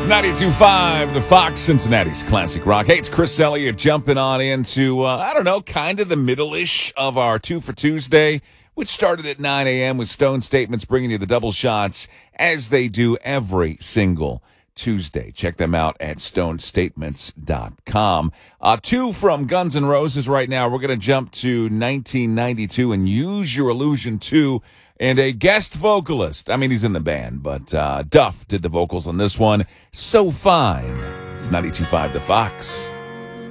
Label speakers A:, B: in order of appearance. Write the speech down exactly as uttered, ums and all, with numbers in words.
A: ninety-two point five, the Fox, Cincinnati's classic rock. Hey, it's Chris Elliott jumping on into, uh, I don't know, kind of the middle-ish of our Two for Tuesday, which started at nine a.m. with Stone Statements bringing you the double shots as they do every single Tuesday. Check them out at stone statements dot com. Uh, two from Guns N' Roses right now. We're going to jump to nineteen ninety-two and Use Your Illusion two. And a guest vocalist. I mean, he's in the band, but uh, Duff did the vocals on this one. So Fine. It's ninety-two point five The Fox.